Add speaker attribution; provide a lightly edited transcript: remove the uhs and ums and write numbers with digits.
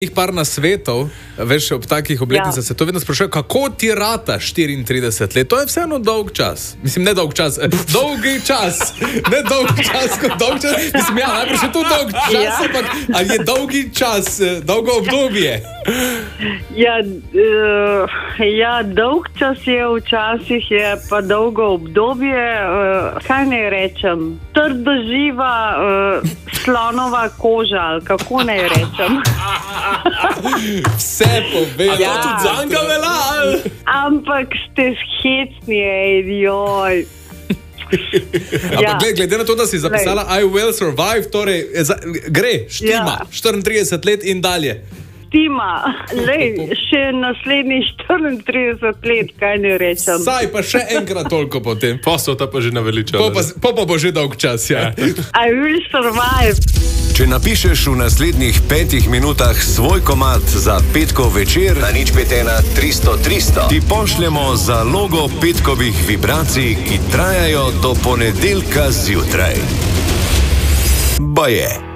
Speaker 1: Par nasvetov, veš, ob takih obletnicah se to vedno sprašuje, kako ti rata 34 let? To je vseeno dolg čas. Mislim, ne dolg čas, dolgi čas. Ne dolg čas, kot dolg čas. Mislim, ja, najprej še to dolg čas, ampak ali je dolgi čas, dolgo obdobje?
Speaker 2: Ja, dolg čas je, včasih je pa dolgo obdobje. Kaj naj rečem? Trdo živa slonova koža, ali kako naj rečem?
Speaker 1: Vse povedal.
Speaker 3: Ja, tudi zanka vela.
Speaker 2: Ampak ste hecni, joj.
Speaker 1: Ampak glede na to, da si zapisala I will survive, torej gre, štima, 34 let in dalje.
Speaker 2: Štima, še naslednji 34 let, kaj ne rečem.
Speaker 1: Saj pa še enkrat toliko potem.
Speaker 3: Posota pa že naveličala.
Speaker 1: Pa bo že dolg čas, ja.
Speaker 2: I will survive.
Speaker 4: Če napišeš v naslednjih 5 minutah svoj komad za petkov večer na 051 300 300, ti pošljemo zalogo petkovih vibracij, ki trajajo do ponedeljka zjutraj. Baje.